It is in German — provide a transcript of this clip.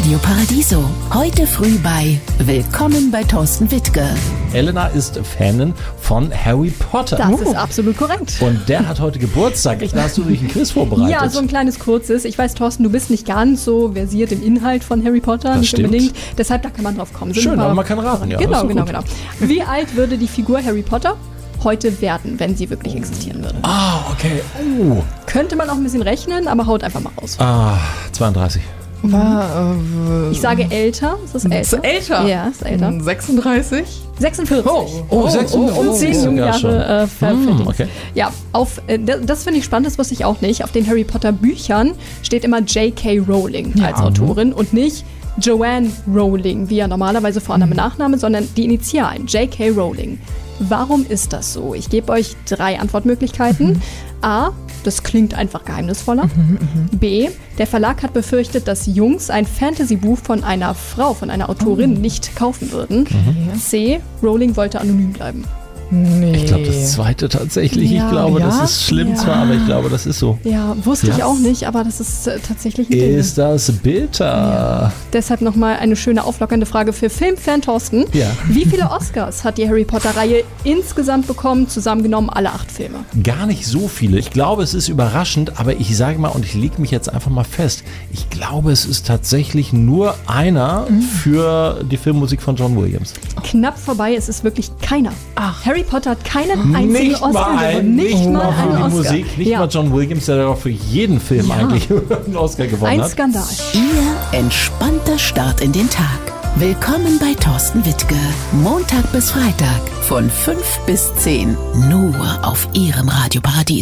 Radio Paradiso. Heute früh bei Willkommen bei Thorsten Wittke. Elena ist Fanin von Harry Potter. Das ist absolut korrekt. Und der hat heute Geburtstag. Da hast du dich ein Quiz vorbereitet. Ja, so ein kleines kurzes. Ich weiß, Thorsten, du bist nicht ganz so versiert im Inhalt von Harry Potter. Das nicht stimmt. Unbedingt. Deshalb, da kann man drauf kommen. Schön, aber man kann raten. Ja, genau. Wie alt würde die Figur Harry Potter heute werden, wenn sie wirklich existieren würde? Ah, okay. Könnte man auch ein bisschen rechnen, aber haut einfach mal raus. 32. Ich sage älter. Ist das älter? Ist älter? Ja, ist älter. 36? 46. Oh, 46. Um 10 Jahre verdienst. Okay. Ja, das finde ich spannend, das wusste ich auch nicht. Auf den Harry Potter Büchern steht immer J.K. Rowling als Autorin und nicht Joanne Rowling, wie ja normalerweise Vorname und Nachname, sondern die Initialen, J.K. Rowling. Warum ist das so? Ich gebe euch 3 Antwortmöglichkeiten. A, das klingt einfach geheimnisvoller. B, der Verlag hat befürchtet, dass Jungs ein Fantasy-Buch von einer Frau, von einer Autorin nicht kaufen würden. C, Rowling wollte anonym bleiben. Nee. Ich glaube, das zweite tatsächlich. Ja. Ich glaube, das Ja? ist schlimm zwar, aber ich glaube, das ist so. Ja, wusste ich auch nicht, aber das ist tatsächlich ein Ding. Ist das bitter? Deshalb nochmal eine schöne auflockernde Frage für Filmfan Thorsten. Ja. Wie viele Oscars hat die Harry Potter-Reihe insgesamt bekommen, zusammengenommen alle 8 Filme? Gar nicht so viele. Ich glaube, es ist überraschend, aber ich sage mal, und ich lege mich jetzt einfach mal fest, ich glaube, es ist tatsächlich nur einer für die Filmmusik von John Williams. Knapp vorbei, es ist wirklich keiner. Harry Potter hat keinen einzigen Nicht Oscar mal gewonnen. Nicht mal für einen die Oscar. Musik, nicht ja. mal John Williams, der doch für jeden Film eigentlich einen Oscar gewonnen Ein hat. Skandal. Ihr entspannter Start in den Tag. Willkommen bei Thorsten Wittke. Montag bis Freitag von 5 bis 10. Nur auf Ihrem Radio Paradiso.